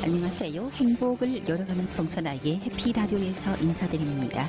안녕하세요. 행복을 열어가는 청소나이의 해피라디오에서 인사드립니다.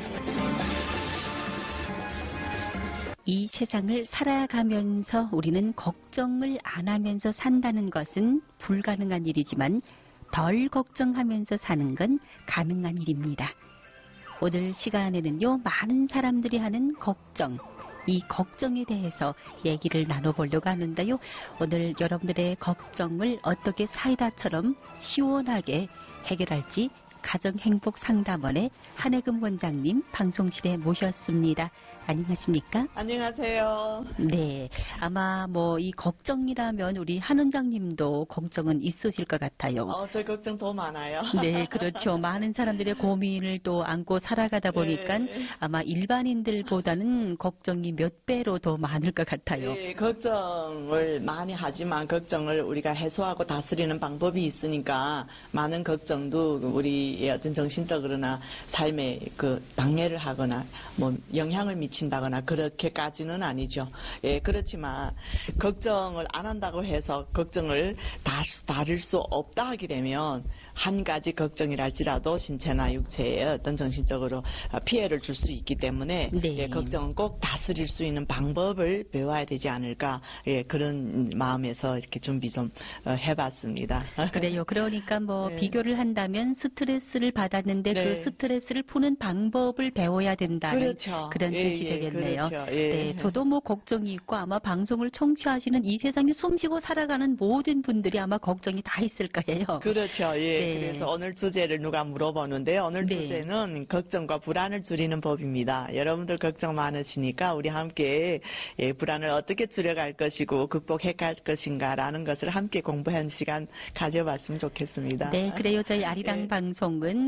이 세상을 살아가면서 우리는 걱정을 안 하면서 산다는 것은 불가능한 일이지만 덜 걱정하면서 사는 건 가능한 일입니다. 오늘 시간에는요, 많은 사람들이 하는 걱정, 이 걱정에 대해서 얘기를 나눠보려고 하는데요. 오늘 여러분들의 걱정을 어떻게 사이다처럼 시원하게 해결할지 가정행복상담원의 한혜금 원장님 방송실에 모셨습니다. 안녕하십니까? 안녕하세요. 네, 아마 뭐 이 걱정이라면 우리 한 원장님도 걱정은 있으실 것 같아요. 저 걱정 더 많아요. 네, 그렇죠. 많은 사람들의 고민을 또 안고 살아가다 보니까 네. 아마 일반인들보다는 걱정이 몇 배로 더 많을 것 같아요. 네, 걱정을 많이 하지만 걱정을 우리가 해소하고 다스리는 방법이 있으니까 많은 걱정도 우리의 어떤 정신적으로나 삶에 방해를 하거나 뭐 영향을 미친다거나 그렇게까지는 아니죠. 예, 그렇지만 걱정을 안 한다고 해서 걱정을 다룰 수 없다 하게 되면 한 가지 걱정이랄지라도 신체나 육체에 어떤 정신적으로 피해를 줄 수 있기 때문에 네. 예, 걱정은 꼭 다스릴 수 있는 방법을 배워야 되지 않을까, 예, 그런 마음에서 이렇게 준비 좀 해봤습니다. 그래요. 그러니까 뭐 네. 비교를 한다면 스트레스를 받았는데 네. 그 스트레스를 푸는 방법을 배워야 된다는 그렇죠. 그런 예, 뜻이 예, 되겠네요. 그렇죠. 예. 네, 저도 뭐 걱정이 있고 아마 방송을 청취하시는 이 세상에 숨쉬고 살아가는 모든 분들이 아마 걱정이 다 있을 거예요. 그렇죠. 예. 네. 그래서 오늘 주제를 누가 물어보는데요. 오늘 네. 주제는 걱정과 불안을 줄이는 법입니다. 여러분들 걱정 많으시니까 우리 함께 예, 불안을 어떻게 줄여갈 것이고 극복해 갈 것인가라는 것을 함께 공부하는 시간 가져봤으면 좋겠습니다. 네, 그래요. 저희 아리랑 예. 방송은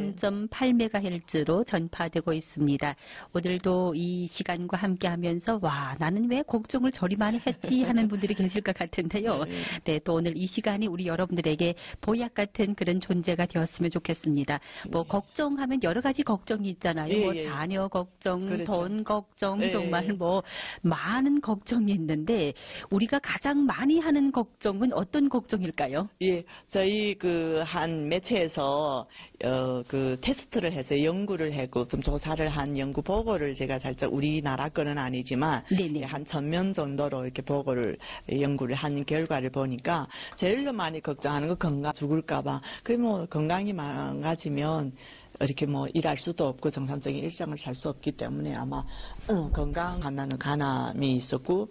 93.8MHz로 전파되고 있습니다. 오늘도 이 시간과 함께 하면서 와, 나는 왜 걱정을 저리 많이 했지 하는 분들이 계실 것 같은데요. 네, 또 오늘 이 시간이 우리 여러분들에게 보약 같은 그런 존재가 되었으면 좋겠습니다. 뭐 걱정하면 여러 가지 걱정이 있잖아요. 예, 뭐 예. 자녀 걱정, 그렇죠. 돈 걱정, 예. 정말 뭐 많은 걱정이 있는데 우리가 가장 많이 하는 걱정은 어떤 걱정일까요? 예, 저희 한 매체에서 테스트를 해서 연구를 하고 좀 조사를 한 연구 보고를 제가 살짝 우리나라 거는 아니지만 네네. 한 1000명 정도로 이렇게 연구를 한 결과를 보니까 제일로 많이 걱정하는 거 건강 죽을까봐. 뭐 건강이 망가지면 이렇게 뭐 일할 수도 없고 정상적인 일상을 살 수 없기 때문에 아마 건강 하나는 간암이 있었고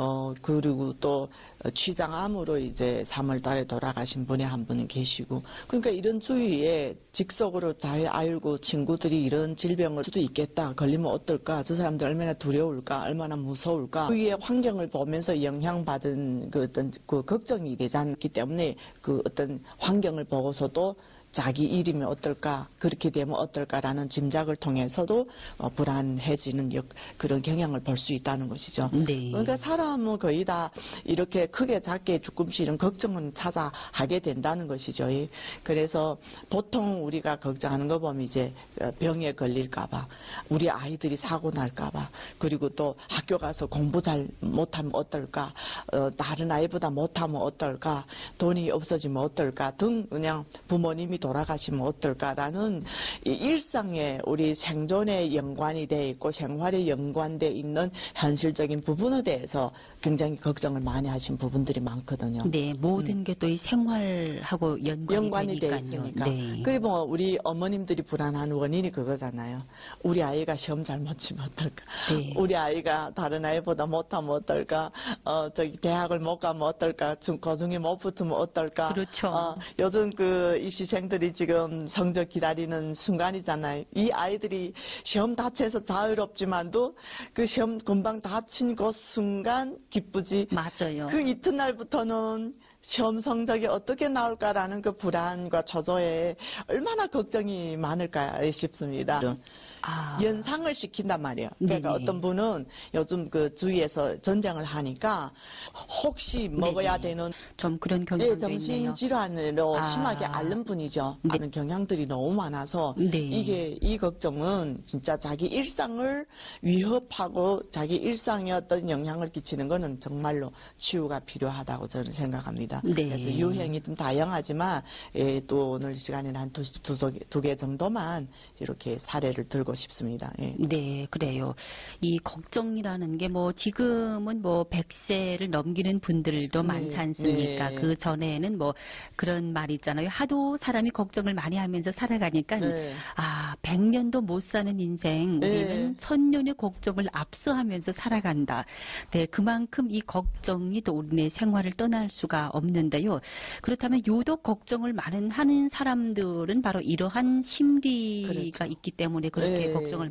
그리고 또 취장암으로 이제 3월 달에 돌아가신 분이 한 분은 계시고, 그러니까 이런 주위에 직속으로 잘 알고 친구들이 이런 질병을 수도 있겠다, 걸리면 어떨까, 저 사람들 얼마나 두려울까, 얼마나 무서울까, 주위의 환경을 보면서 영향받은 어떤 걱정이 되지 않기 때문에 어떤 환경을 보고서도 자기 일이면 어떨까, 그렇게 되면 어떨까라는 짐작을 통해서도 불안해지는 그런 경향을 볼 수 있다는 것이죠. 네. 그러니까 사람은 거의 다 이렇게 크게 작게 조금씩 이런 걱정은 하게 된다는 것이죠. 그래서 보통 우리가 걱정하는 거 보면 이제 병에 걸릴까봐, 우리 아이들이 사고 날까봐, 그리고 또 학교 가서 공부 잘 못하면 어떨까, 다른 아이보다 못하면 어떨까, 돈이 없어지면 어떨까 등, 그냥 부모님이 돌아가시면 어떨까라는 일상에 우리 생존에 연관이 돼 있고 생활에 연관돼 있는 현실적인 부분에 대해서 굉장히 걱정을 많이 하신 부분들이 많거든요. 네, 모든 게 또 이 생활하고 연관이 돼 되니까요. 있으니까. 네. 그리고 뭐 우리 어머님들이 불안한 원인이 그거잖아요. 우리 아이가 시험 잘 못 치면 어떨까? 네. 우리 아이가 다른 아이보다 못하면 어떨까? 대학을 못 가면 어떨까? 고중에 못 붙으면 어떨까? 그렇죠. 요즘 이 시생들이 지금 성적 기다리는 순간이잖아요. 이 아이들이 시험 다 쳐서 자유롭지만도 그 시험 금방 다 친 그 순간 기쁘지. 맞아요. 그 이튿날부터는 시험 성적이 어떻게 나올까라는 그 불안과 초조에 얼마나 걱정이 많을까 싶습니다. 연상을 시킨단 말이에요. 그러니까 네네. 어떤 분은 요즘 주위에서 전쟁을 하니까 혹시 먹어야 네네. 되는 좀 그런 경향도 있네요. 정신질환으로 심하게 앓는 분이죠. 네. 하는 경향들이 너무 많아서 네. 이 걱정은 진짜 자기 일상을 위협하고 자기 일상에 어떤 영향을 끼치는 거는 정말로 치유가 필요하다고 저는 생각합니다. 있습니다. 네. 그래서 유형이 좀 다양하지만 예, 또 오늘 시간에는 한 두 개 정도만 이렇게 사례를 들고 싶습니다. 예. 네, 그래요. 이 걱정이라는 게 뭐 지금은 뭐 100세를 넘기는 분들도 네, 많지 않습니까? 네. 그 전에는 뭐 그런 말이 있잖아요. 하도 사람이 걱정을 많이 하면서 살아가니까 네. 100년도 못 사는 인생, 우리는 네. 1000년의 걱정을 압수하면서 살아간다. 네, 그만큼 이 걱정이 또 우리네 생활을 떠날 수가 없는데요. 그렇다면 유독 걱정을 많은 하는 사람들은 바로 이러한 심리가 그렇죠. 있기 때문에 그렇게 네. 걱정을